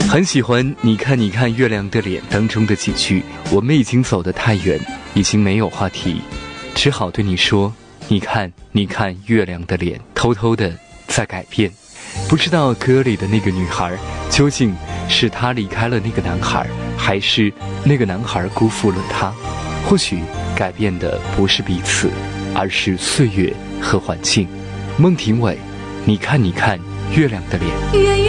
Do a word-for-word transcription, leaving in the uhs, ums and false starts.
很喜欢你看你看月亮的脸当中的几句，我们已经走得太远，已经没有话题，只好对你说，你看你看月亮的脸偷偷的在改变。不知道歌里的那个女孩究竟是她离开了那个男孩，还是那个男孩辜负了她。或许改变的不是彼此，而是岁月和环境。孟庭苇，你看你看月亮的脸。